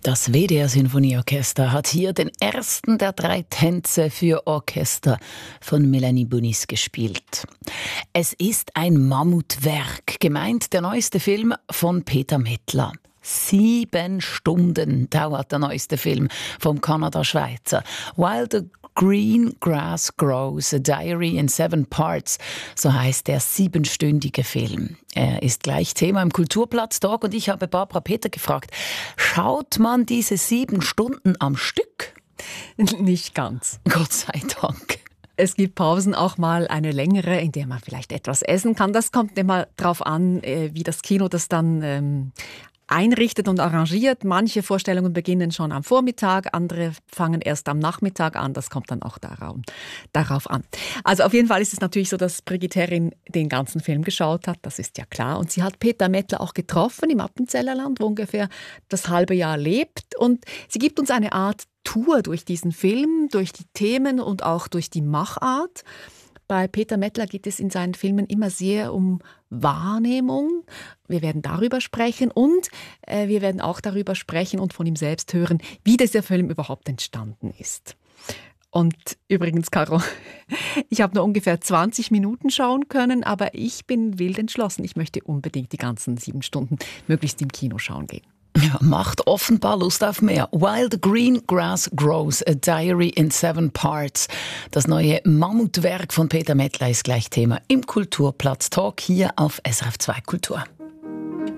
Das WDR Sinfonieorchester hat hier den ersten der 3 Tänze für Orchester von Melanie Bonis gespielt. Es ist ein Mammutwerk, gemeint der neueste Film von Peter Mettler. 7 Stunden dauert der neueste Film vom Kanada-Schweizer. While the Green Grass Grows, a Diary in 7 Parts, so heißt der 7-stündige Film. Er ist gleich Thema im Kulturplatz-Talk und ich habe Barbara Peter gefragt, schaut man diese 7 Stunden am Stück? Nicht ganz. Gott sei Dank. Es gibt Pausen, auch mal eine längere, in der man vielleicht etwas essen kann. Das kommt immer drauf an, wie das Kino das dann einrichtet und arrangiert. Manche Vorstellungen beginnen schon am Vormittag, andere fangen erst am Nachmittag an. Das kommt dann auch darauf an. Also auf jeden Fall ist es natürlich so, dass Brigitte Herrin den ganzen Film geschaut hat. Das ist ja klar. Und sie hat Peter Mettler auch getroffen im Appenzellerland, wo ungefähr das halbe Jahr lebt. Und sie gibt uns eine Art Tour durch diesen Film, durch die Themen und auch durch die Machart. Bei Peter Mettler geht es in seinen Filmen immer sehr um Wahrnehmung. Wir werden darüber sprechen und wir werden auch darüber sprechen und von ihm selbst hören, wie dieser Film überhaupt entstanden ist. Und übrigens, Caro, ich habe nur ungefähr 20 Minuten schauen können, aber ich bin wild entschlossen. Ich möchte unbedingt die ganzen 7 Stunden möglichst im Kino schauen gehen. Ja, macht offenbar Lust auf mehr. While the Green Grass Grows, a Diary in 7 Parts. Das neue Mammutwerk von Peter Mettler ist gleich Thema im Kulturplatz-Talk hier auf SRF 2 Kultur.